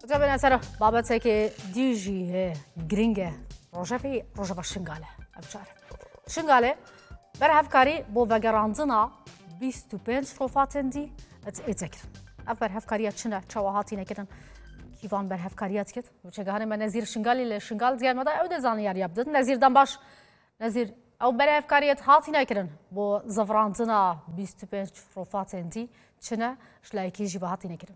جابنا سر بابتك دي جي جرينجا روجا شنغاله ابشار شنغاله بر هفكاري بو وگراندنا 25 رفاتن دي اتذكر ابر هفكاريات شنا چواهاتي نكدن كيفان بر هفكاريات كت وچگهانه من نزير شنغالي لشنغال ديال مدا او دزان يار يبدت نزير دنباش نزير او بر هفكاريات هاتي نكدن بو زفراندنا 25 رفاتن دي چنا شلايكي جيبهاتي نكدن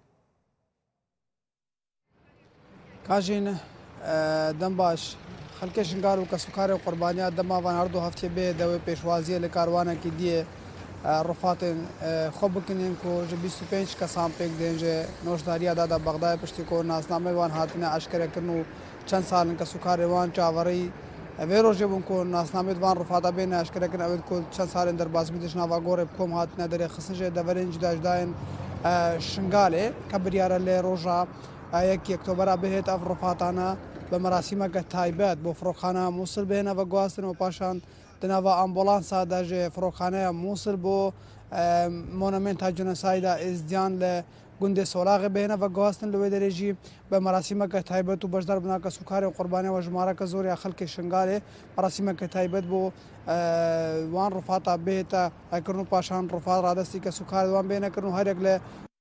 كاجين دنباش خلک شنگار و کسوکار و قربانیات دما وان هر دو هفته به دوی پیشوازی لکاروانه کی دیه رفات خوب کنین کو 25 کسان پک دنج نوشداری دادا بغداد پشتی کو ناسنامه وان هاتنه اشکره کنو چند سال کسوکار وان چاوری ویرو جبون کو ناسنامه وان رفاتا بین اشکره کن اول کو چند سال در باز بیدش نوا گور بکم هاتنه در خصنج دورنج داجداین شنگاله کبریار ل روجا 1 اکتبر بهت اف رفاتانا بمراسم تایبات بو فروخانه موصل بهنا و گواستن و پاشان دنوا امبولانس داج فروخانه موصل بو مونومنت جنوساید ازدیان ل گند سولاغ بهنا و گواستن لو درجی بمراسم تایبات و بجدار بنا کا سوکار قربانی و جماره کا زور خلق شنگاله مراسم تایبات بو وان رفاتا بهتا اکرنو پاشان رفات رادستی کا سوکار وان بهنا کرنو هر اگله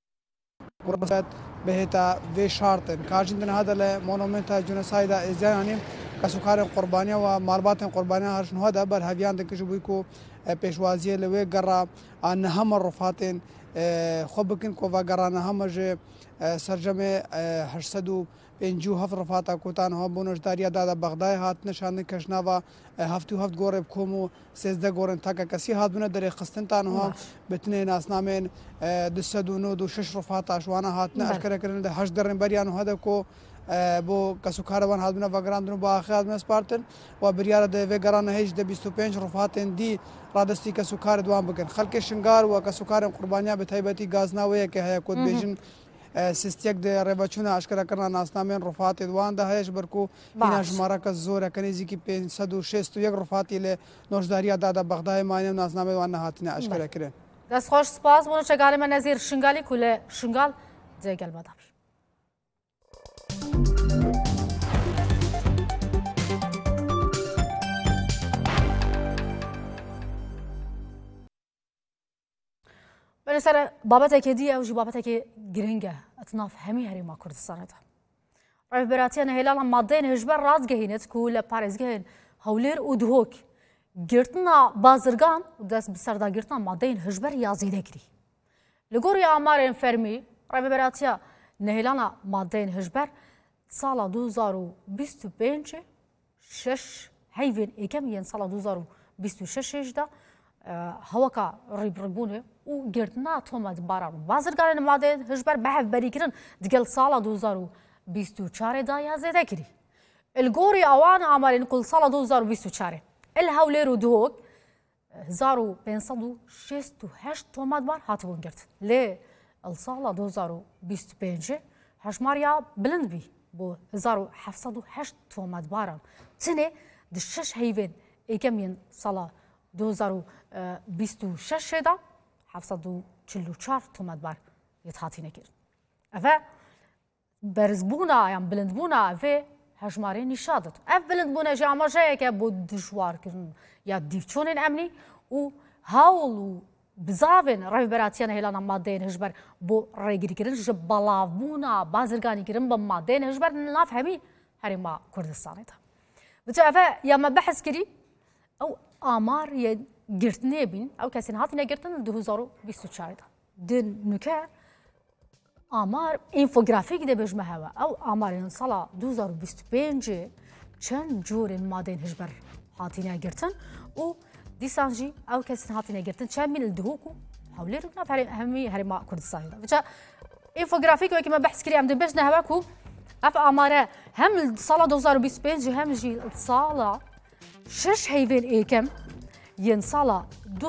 قربت بهتا في شارتن كاجندن هذا المونومنت جنوسايد ازياني كسوكار قربانيه ومالبات قربانيه هرشن هذا بر هبيان دكشبيكو بيشوازيه لوي قرا ان هم الرفاتن خبكن كو وقرانا همج سرجمه 850 هفت رفاتا کوتان ها بونش داریا دادا بغداد هات نشان کشناوا هفتو هفت گورب کومو 13 گورن تاکا کسی هات بنا در خستنتان ها بتنه ناسنامن 296 رفاتا شوانا هات نه اشکره کرن ده 8 درن بریان هدا کو بو کسوکاروان هات بنا وگراندن با اخر من سپارتن و بریار ده وگران هیچ ده 25 رفاتن دی رادستی کسوکار دوام بکن خلک شنگار و کسوکار قربانیا به تایبتی گازناوی که هيا کود بیجن سیستیک ده روچونه اشکره کردن ناسنامه رفات دوان ده هیچ برکو اینا جماره که زور کنیزی کی 561 رفاتی ل نوشداری دادا بغداد ماینه ناسنامه وان هاتنه اشکره کرد دست خوش سپاس بونو چگاله من نزیر شنگالی کل شنگال جگل بدابی سر بابتك دي او جي بابتك جرينجا اطناف همي هريما كردستان ده راه براتيان هلال مادين هجبر راز جهينت كول باريس جهين هولير ودهوك جرتنا بازرگان ودس بسردا جرتنا مادين هجبر يازيده كري لغوري امارين فرمي راه براتيا نهلانا مادين هجبر سال 2025 6 هيفن اكمين سال 2026 ده هواكا ريبربونه وقرتنا تومد باران بازرگان ماده هجبر بحث بريكرن دقل سالة 2024 دا يازي ذكري القوري اوان عمالين كل سالة 2024 الهوليرو دوك 1568 تومد بار هاتبون قرت ليه السالة 2025 هشماريا بلند بي بو 1708 تومد باران تنه دشش هيفين ايكمين سالة 2026 دا 744 تومد بار يتحاتي نكير افا برزبونا يعني بلندبونا افا هجماري نشادت اف بلندبونا جا عمر جايك بو دجوار كرن يا ديفشونين امني و هاول بزافن راي براتيان هيلانا مادين هجبر بو ريغري كرن جبالافبونا بازرگاني كرن بمادين هجبر نلاف همي هريما كردستاني دا بتو افا يا ما بحث كري او آمار يه گرتنه بین او کسی هاتینه گرتن 2024 دن نکه آمار اینفوگرافیک ده بجمه هوا او آمار این سال 2025 چند جور مادین هجبر هاتینه گرتن و دیسانجی او کسی هاتینه گرتن چند من الدهوکو حولی رو نفر همی هرما کردستانی ده بچه اینفوگرافیک وکی ما بحث کری امده بجنه هوا کو اف آماره هم سال 2025 هم جی سال 6 هیوین ایکم ين سالا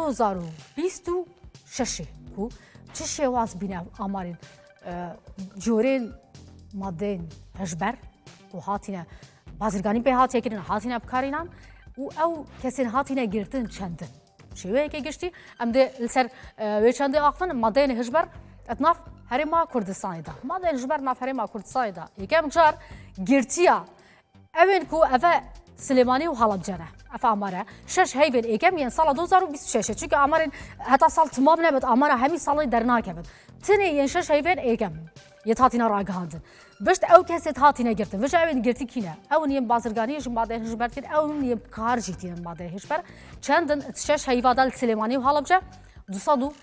2026 كو تشي واز بنا امارين جورين مادين هجبر وهاتينا بازرگاني به هاتي كرين هاتينا بكارينان او كسين هاتينا گرتن چندن شويه كي گشتي ام ده السر وي چند اخفن مادين هجبر اطناف هەرێما کوردستانی دا مادەن ji ber nav herêma Kurdistanê da yekem car girtiya evên ku ev Silêmanî û Halabce ne ev amare şeş heyvên êkem yên sala 2026 çünkü amarên heta sal timam nebit amara hemî salê dernakevin tinê yên şeş heyvên êkem yê hatîne ragihandin bişt ew kesê hatîne girtin vij evên girtî kîne ew yên bazirganiyê ji madeyên ji ber tîn ew yên kar jî tînin madeyê hişber çendin şeş heyva da Silêmanî û Halabce 200